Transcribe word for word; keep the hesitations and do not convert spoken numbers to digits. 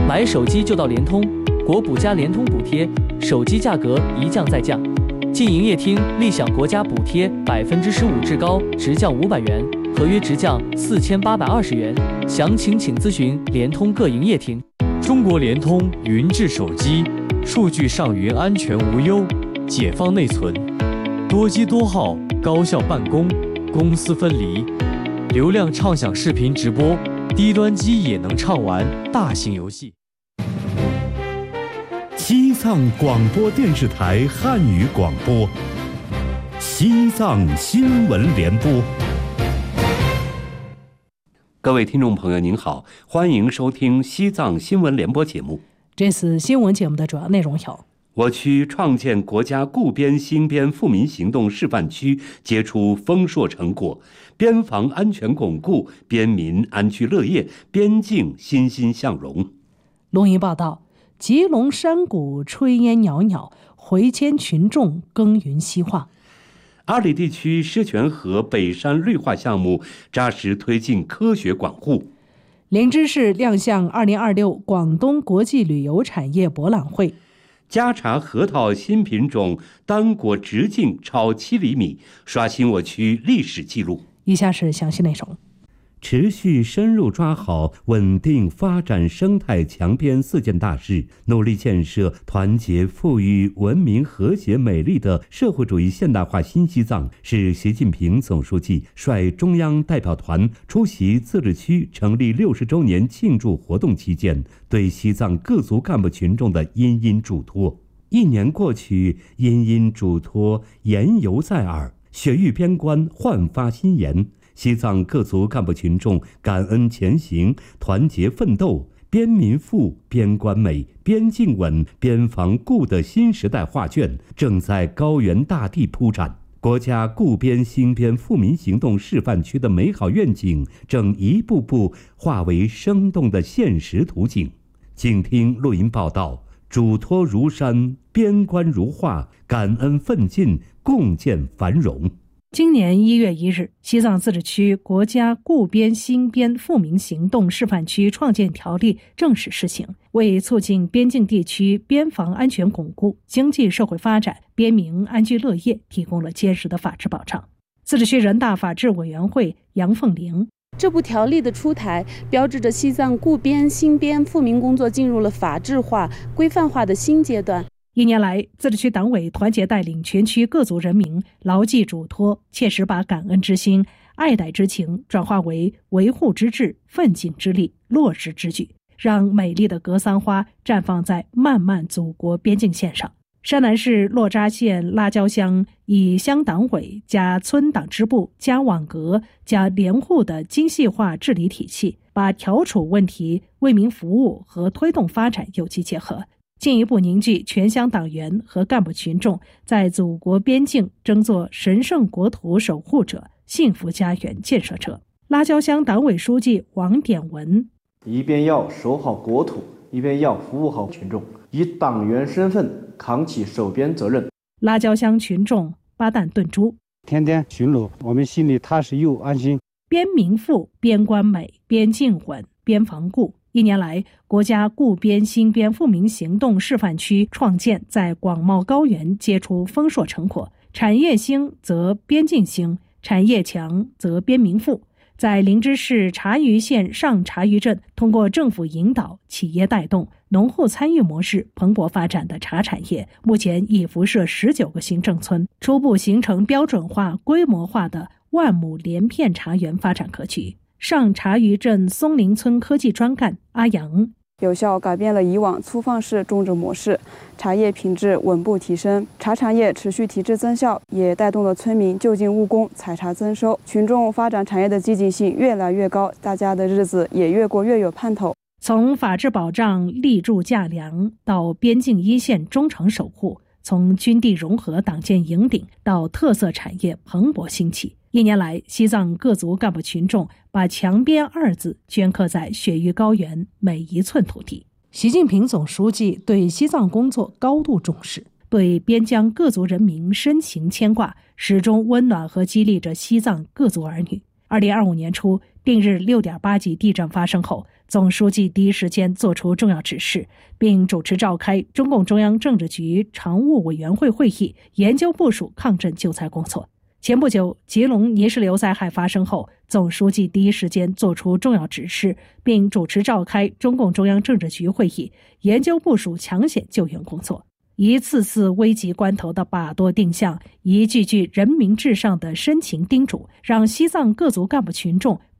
买手机就到联通，国补加联通补贴，手机价格一降再降。进营业厅立享国家补贴百分之十五，至高直降五百元，合约直降四千八百二十元。详情请咨询联通各营业厅。 中国联通云智手机，数据上云安全无忧，解放内存，多机多号，高效办公，公私分离，流量畅享视频直播，低端机也能畅玩大型游戏。 西藏广播电视台汉语广播，西藏新闻联播。 各位听众朋友您好，欢迎收听西藏新闻联播节目。 这次新闻节目的主要内容有： 我区创建国家固边兴边富民行动示范区结出丰硕成果，边防安全巩固，边民安居乐业，边境欣欣向荣。 录音报道：吉隆山谷炊烟袅袅，回迁群众耕耘西化。 阿里地区狮泉河北山绿化项目扎实推进科学管护。 林芝市亮相二零二六广东国际旅游产业博览会。 嘉茶核桃新品种单果直径超七厘米，刷新我区历史记录。 以下是详细内容。 持续深入抓好稳定发展生态强边四件大事，努力建设团结富裕文明和谐美丽的社会主义现代化新西藏，是习近平总书记率中央代表团出席自治区成立六十周年庆祝活动期间对西藏各族干部群众的殷殷嘱托。一年过去，殷殷嘱托言犹在耳，雪域边关焕发新颜。西藏各族干部群众感恩前行，团结奋斗，边民富，边关美，边境稳，边防固的新时代画卷正在高原大地铺展。国家固边兴边富民行动示范区的美好愿景正一步步化为生动的现实图景。请听录音报道：嘱托如山，边关如画，感恩奋进，共建繁荣。 今年一月一日，西藏自治区国家固边兴边富民行动示范区创建条例正式施行，为促进边境地区边防安全巩固、经济社会发展、边民安居乐业提供了坚实的法治保障。自治区人大法制委员会杨凤玲： 这部条例的出台，标志着西藏固边兴边富民工作进入了法治化、规范化的新阶段。 一年来，自治区党委团结带领全区各族人民牢记嘱托，切实把感恩之心、爱戴之情转化为维护之志、奋进之力、落实之举，让美丽的格桑花绽放在漫漫祖国边境线上。山南市洛扎县拉焦乡以乡党委加村党支部加网格加联户的精细化治理体系，把调处问题、为民服务和推动发展有机结合，进一步凝聚全乡党员和干部群众在祖国边境争做神圣国土守护者、幸福家园建设者。拉焦乡党委书记王典文： 一边要守好国土，一边要服务好群众，以党员身份扛起守边责任。 拉焦乡群众巴旦炖猪： 天天巡逻，我们心里踏实又安心。 边民富，边关美，边境稳，边防固。一年来，国家固边兴边富民行动示范区创建在广袤高原结出丰硕成果，产业兴则边境兴，产业强则边民富。在林芝市茶余县上茶余镇，通过政府引导、企业带动、农户参与模式蓬勃发展的茶产业，目前已辐射十九个行政村，初步形成标准化、规模化的万亩连片茶园发展格局。上茶余镇松林村科技专干阿阳： 有效改变了以往粗放式种植模式，茶叶品质稳步提升，茶产业持续提质增效，也带动了村民就近务工、采茶增收，群众发展产业的积极性越来越高，大家的日子也越过越有盼头。 从法治保障立柱架梁到边境一线忠诚守护，从军地融合党建营顶到特色产业蓬勃兴起。一年来，西藏各族干部群众把强边二字镌刻在雪域高原每一寸土地。习近平总书记对西藏工作高度重视，对边疆各族人民深情牵挂，始终温暖和激励着西藏各族儿女。二零二五年初，定日六点八级地震发生后， 总书记第一时间作出重要指示，并主持召开中共中央政治局常务委员会会议，研究部署抗震救灾工作。前不久，吉隆泥石流灾害发生后，总书记第一时间作出重要指示，并主持召开中共中央政治局会议，研究部署抢险救援工作。一次次危急关头的把舵定向，一句句人民至上的深情叮嘱，让西藏各族干部群众